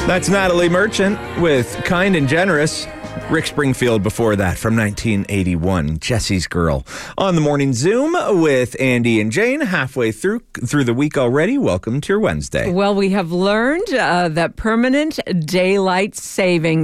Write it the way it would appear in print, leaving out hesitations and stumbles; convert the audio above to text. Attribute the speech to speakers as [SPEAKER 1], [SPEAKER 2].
[SPEAKER 1] That's Natalie Merchant with Kind and Generous. Rick Springfield before that from 1981, Jesse's Girl. On the Morning Zoom with Andy and Jane, halfway through the week already. Welcome to your Wednesday.
[SPEAKER 2] Well, we have learned that permanent daylight saving